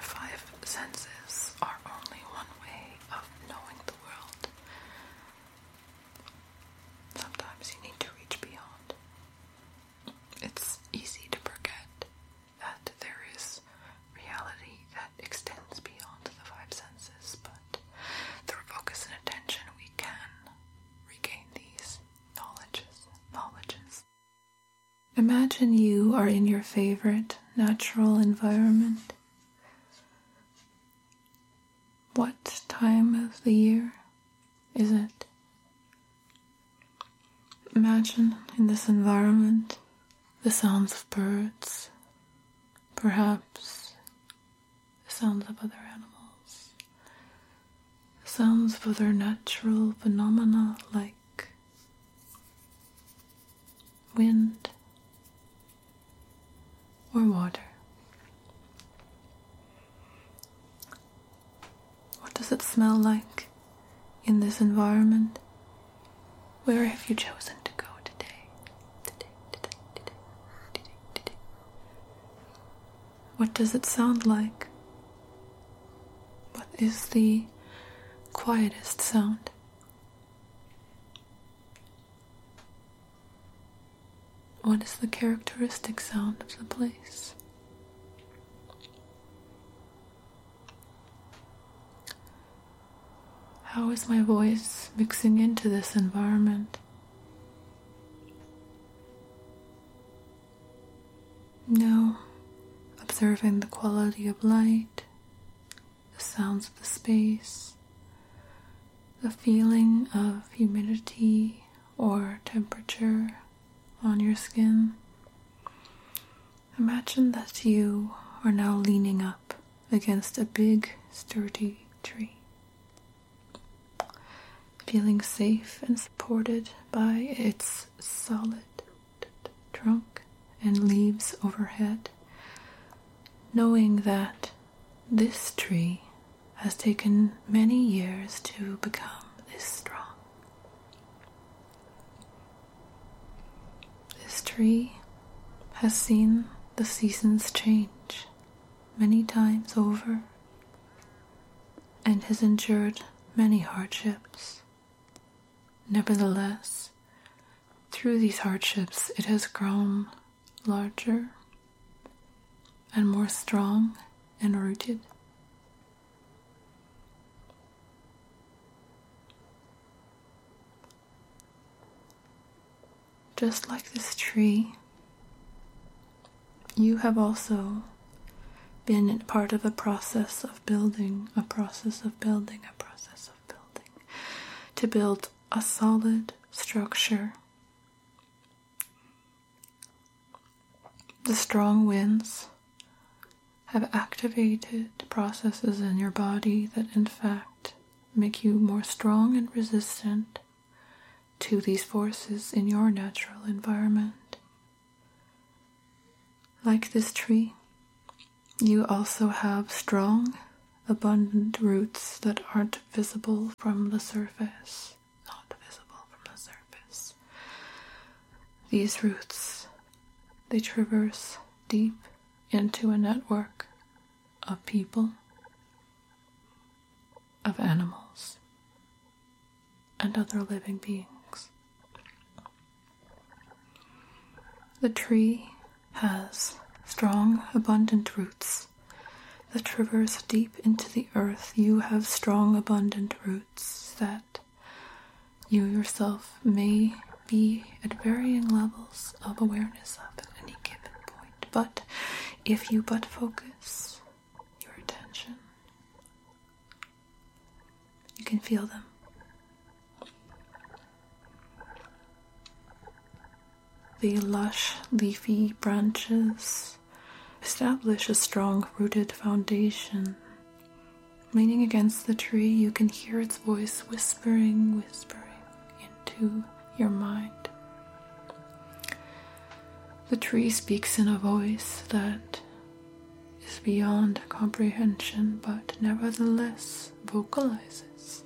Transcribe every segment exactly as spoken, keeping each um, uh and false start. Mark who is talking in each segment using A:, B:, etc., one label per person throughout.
A: five senses are only one way of knowing the world. Sometimes you need to reach beyond. It's easy to forget that there is reality that extends beyond the five senses, but through focus and attention we can regain these knowledges, knowledges. Imagine you are in your favorite natural environment. What time of the year is it? Imagine in this environment the sounds of birds, perhaps the sounds of other animals, the sounds of other natural phenomena like wind or water. What does it smell like in this environment? Where have you chosen to go today? Today, today, today, today, today. What does it sound like? What is the quietest sound? What is the characteristic sound of the place? How is my voice mixing into this environment? Now, observing the quality of light, the sounds of the space, the feeling of humidity or temperature on your skin. Imagine that you are now leaning up against a big, sturdy tree, feeling safe and supported by its solid trunk and leaves overhead, knowing that this tree has taken many years to become this strong. This tree has seen the seasons change many times over and has endured many hardships. Nevertheless, through these hardships it has grown larger and more strong and rooted. Just like this tree, you have also been part of a process of building, a process of building, a process of building, to build a solid structure. The strong winds have activated processes in your body that in fact make you more strong and resistant to these forces in your natural environment. Like this tree, you also have strong, abundant roots that aren't visible from the surface. Not visible from the surface. These roots, they traverse deep into a network of people, of animals, and other living beings. The tree has strong, abundant roots that traverse deep into the earth. You have strong, abundant roots that you yourself may be at varying levels of awareness of at any given point. But if you but focus your attention, you can feel them. The lush, leafy branches establish a strong rooted foundation. Leaning against the tree, you can hear its voice whispering, whispering into your mind. The tree speaks in a voice that is beyond comprehension, but nevertheless vocalizes.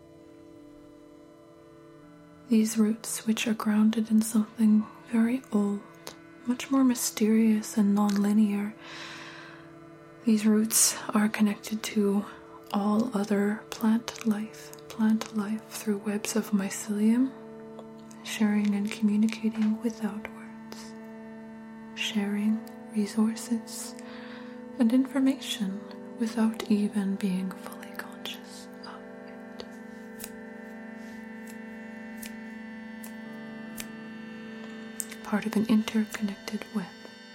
A: These roots, which are grounded in something very old, much more mysterious and non-linear, These roots are connected to all other plant life, plant life through webs of mycelium, sharing and communicating without words, sharing resources and information without even being fully conscious of it. Part of an interconnected web.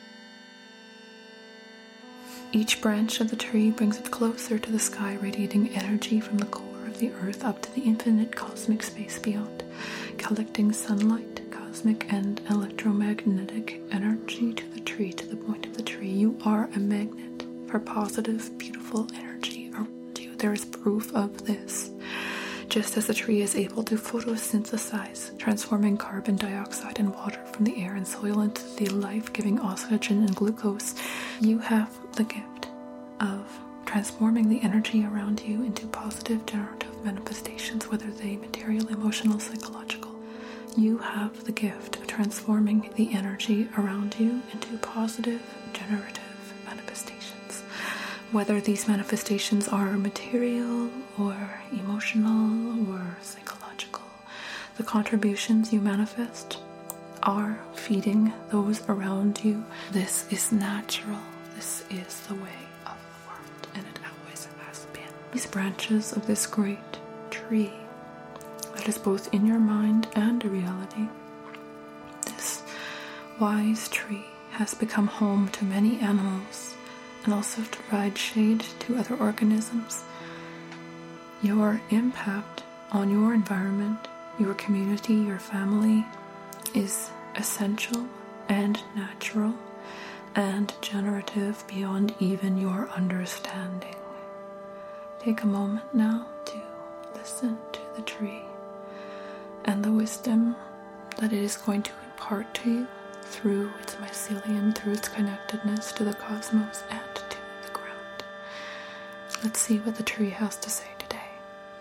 A: Each branch of the tree brings it closer to the sky, radiating energy from the core of the earth up to the infinite cosmic space beyond, collecting sunlight, cosmic and electromagnetic energy to the tree, to the point of the tree. You are a magnet for positive, beautiful energy around you. There is proof of this. Just as the tree is able to photosynthesize, transforming carbon dioxide and water from the air and soil into the life-giving oxygen and glucose, you have the gift of transforming the energy around you into positive generative manifestations, whether they material, emotional, psychological. You have the gift of transforming the energy around you into positive generative manifestations. Whether these manifestations are material or emotional or psychological, the contributions you manifest are feeding those around you. This is natural. This is the way of the world, and it always has been. These branches of this great tree that is both in your mind and a reality, this wise tree has become home to many animals and also to provide shade to other organisms. Your impact on your environment, your community, your family is essential and natural and generative beyond even your understanding. Take a moment now to listen to the tree and the wisdom that it is going to impart to you through its mycelium, through its connectedness to the cosmos and to the ground. Let's see what the tree has to say.